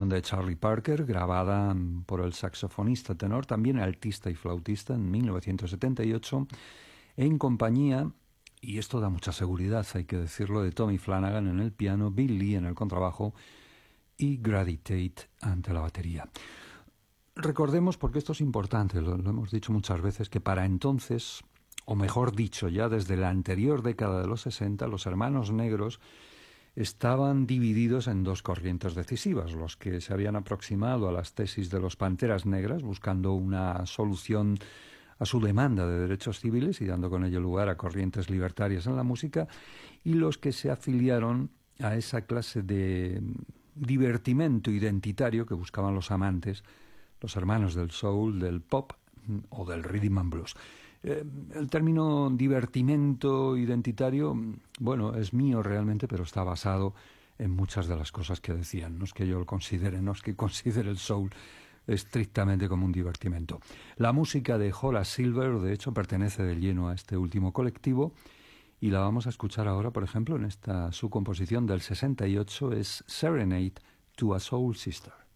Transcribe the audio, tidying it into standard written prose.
canción de Charlie Parker, grabada por el saxofonista tenor, también altista y flautista, en 1978, en compañía, y esto da mucha seguridad, hay que decirlo, de Tommy Flanagan en el piano, Bill Lee en el contrabajo y Grady Tate ante la batería. Recordemos, porque esto es importante, lo hemos dicho muchas veces, que para entonces, o mejor dicho, ya desde la anterior década de los 60, los hermanos negros estaban divididos en dos corrientes decisivas: los que se habían aproximado a las tesis de los Panteras Negras, buscando una solución a su demanda de derechos civiles y dando con ello lugar a corrientes libertarias en la música, y los que se afiliaron a esa clase de divertimento identitario que buscaban los amantes, los hermanos del soul, del pop o del rhythm and blues. El término divertimento identitario, bueno, es mío realmente, pero está basado en muchas de las cosas que decían. No es que yo lo considere, no es que considere el soul estrictamente como un divertimento. La música de Horace Silver, de hecho, pertenece de lleno a este último colectivo, y la vamos a escuchar ahora, por ejemplo, en esta su composición del 68, es Serenade to a Soul Sister.